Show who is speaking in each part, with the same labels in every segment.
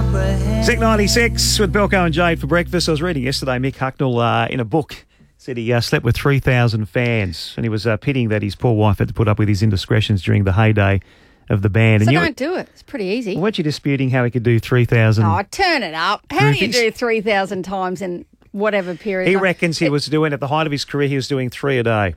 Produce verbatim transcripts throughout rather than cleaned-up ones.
Speaker 1: comprehend.
Speaker 2: Zinc ninety-six with Belko and Jade for breakfast. I was reading yesterday, Mick Hucknall uh, in a book said he uh, slept with three thousand fans, and he was uh, pitying that his poor wife had to put up with his indiscretions during the heyday of the band.
Speaker 3: So
Speaker 2: and you
Speaker 3: don't do it. It's pretty easy.
Speaker 2: Weren't you disputing how he could do three thousand?
Speaker 3: Oh, turn it up. How do you
Speaker 2: groupies?
Speaker 3: do three thousand times in whatever period?
Speaker 2: He
Speaker 3: of time?
Speaker 2: reckons he was doing, at the height of his career, he was doing three a day.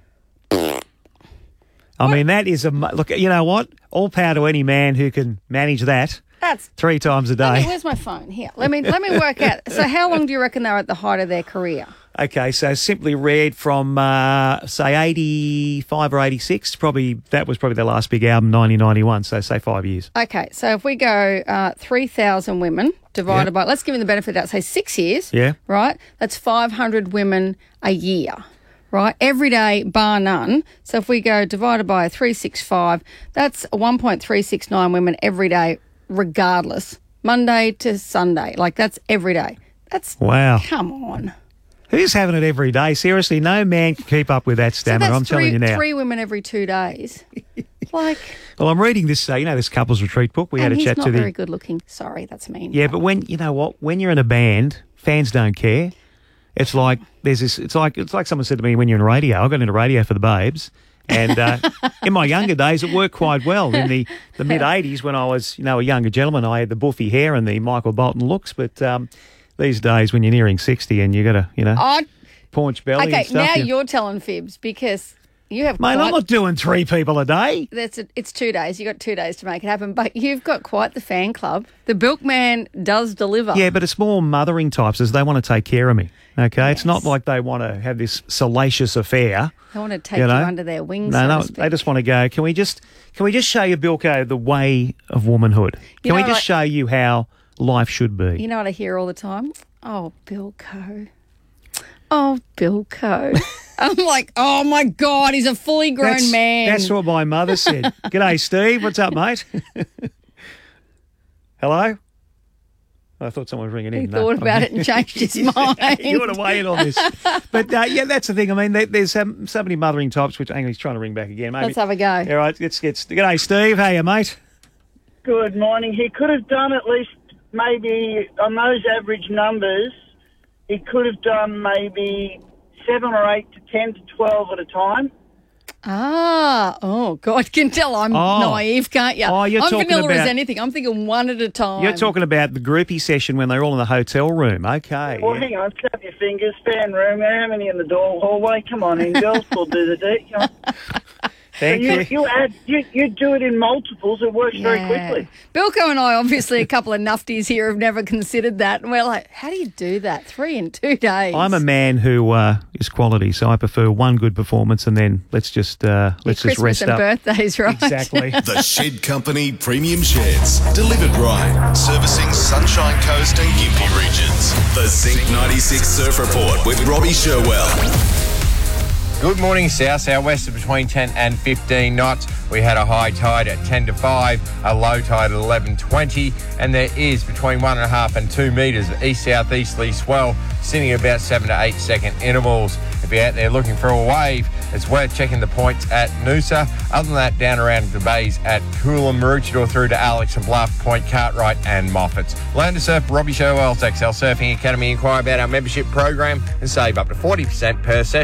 Speaker 2: I mean, that is a... mu- Look, you know what? All power to any man who can manage that
Speaker 3: That's...
Speaker 2: three times a
Speaker 3: Let me,
Speaker 2: day.
Speaker 3: where's my phone? Here. Let me let me work out. So how long do you reckon they were at the height of their career?
Speaker 2: Okay, so Simply Red from, uh, say, eighty-five or eighty-six. Probably that was probably their last big album, nineteen ninety-one, so say five years.
Speaker 3: Okay, so if we go uh, three thousand women divided
Speaker 2: Yep.
Speaker 3: by, let's give them the benefit of that, say six years.
Speaker 2: Yeah.
Speaker 3: Right? That's five hundred women a year. Right? Every day, bar none. So if we go divided by three hundred sixty-five, that's one point three six nine women every day, regardless. Monday to Sunday. Like, that's every day. That's...
Speaker 2: Wow.
Speaker 3: Come on.
Speaker 2: Who's having it every day? Seriously, no man can keep up with that
Speaker 3: So
Speaker 2: stamina,
Speaker 3: that's
Speaker 2: I'm
Speaker 3: three,
Speaker 2: telling you now.
Speaker 3: three women every two days. Like...
Speaker 2: Well, I'm reading this, uh, you know, this couples retreat book. We
Speaker 3: and
Speaker 2: had a
Speaker 3: he's
Speaker 2: chat
Speaker 3: not
Speaker 2: to the...
Speaker 3: very good looking. Sorry, that's mean.
Speaker 2: Yeah, but when, you know what, when you're in a band, fans don't care. It's like, there's this, it's like, it's like someone said to me when you're in radio, I got into radio for the babes. And uh, in my younger days, it worked quite well. In the, the mid-eighties, when I was, you know, a younger gentleman, I had the buffy hair and the Michael Bolton looks. But um, these days, when you're nearing sixty and you got to, you know,
Speaker 3: Oh,
Speaker 2: paunch belly
Speaker 3: okay,
Speaker 2: and stuff.
Speaker 3: now
Speaker 2: you-
Speaker 3: you're telling fibs because you have
Speaker 2: Mate,
Speaker 3: quite...
Speaker 2: I'm not doing three people a day.
Speaker 3: That's a, it's two days. You got two days to make it happen, but you've got quite the fan club. The Bilkman does deliver.
Speaker 2: Yeah, but it's more mothering types as they want to take care of me. Okay, it's not
Speaker 3: Yes.
Speaker 2: like they want to have this salacious affair.
Speaker 3: They want to take
Speaker 2: You
Speaker 3: you,
Speaker 2: know?
Speaker 3: under their wings.
Speaker 2: No,
Speaker 3: so
Speaker 2: no,
Speaker 3: to speak.
Speaker 2: they just want to go. Can we just, can we just show you, Bilko, the way of womanhood?
Speaker 3: You
Speaker 2: Can we
Speaker 3: know,
Speaker 2: just
Speaker 3: like-
Speaker 2: show you how life should be?
Speaker 3: You know what I hear all the time? Oh, Bilko. Oh, Bilko. I'm like, oh my God, he's a fully grown
Speaker 2: that's,
Speaker 3: man.
Speaker 2: That's what my mother said. G'day, Steve. What's up, mate? Hello? I thought someone was ringing in.
Speaker 3: He
Speaker 2: No,
Speaker 3: thought
Speaker 2: I'm
Speaker 3: about
Speaker 2: here.
Speaker 3: it and changed his mind.
Speaker 2: You want to weigh in on this. But, uh, yeah, that's the thing. I mean, there, there's um, so many mothering types, which hang on, he's trying to ring back again. Maybe.
Speaker 3: Let's have a go.
Speaker 2: All right, let's get... G'day, Steve. How you, mate?
Speaker 4: Good morning. He could have done at least maybe on those average numbers, he could have done maybe seven or eight to ten to twelve at a time.
Speaker 3: Ah, oh, God, can tell I'm
Speaker 2: Oh.
Speaker 3: naive, can't you?
Speaker 2: Oh, you're
Speaker 3: I'm
Speaker 2: talking
Speaker 3: vanilla as
Speaker 2: about-
Speaker 3: anything. I'm thinking one at a time.
Speaker 2: You're talking about the groupie session when they're all in the hotel room. Okay.
Speaker 4: Well,
Speaker 2: yeah.
Speaker 4: hang on, snap your fingers, fan room, how many in the door hallway? Come on in, girls, we'll do the deed. Come on.
Speaker 2: Thank
Speaker 4: you,
Speaker 2: you.
Speaker 4: you add, you, you do it in multiples. It works very quickly.
Speaker 3: Bilko and I, obviously, a couple of nufties here, have never considered that. And we're like, how do you do that? Three in two days.
Speaker 2: I'm a man who uh, is quality, so I prefer one good performance and then let's just uh, let's
Speaker 3: Your
Speaker 2: just
Speaker 3: Christmas
Speaker 2: rest
Speaker 3: and
Speaker 2: up.
Speaker 3: birthdays, right?
Speaker 2: Exactly.
Speaker 5: The Shed Company Premium Sheds. Delivered right. Servicing Sunshine Coast and Gympie regions. The Zinc ninety-six Surf Report with Robbie Sherwell.
Speaker 6: Good morning, South. Southwest of between ten and fifteen knots. We had a high tide at ten to five, a low tide at eleven twenty, and there is between one and a half and two metres of east-southeasterly swell, sitting at about seven to eight second intervals. If you're out there looking for a wave, it's worth checking the points at Noosa. Other than that, down around the bays at Coolum, Maroochydore through to Alex and Bluff, Point Cartwright and Moffats. Learn to surf, Robbie Sherwell's X L Surfing Academy. Inquire about our membership program and save up to forty percent per session.